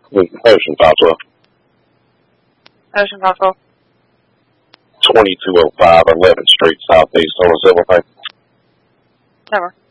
Ocean 512. Ocean 512. 2205 11th Street, Southeast, 075. Never.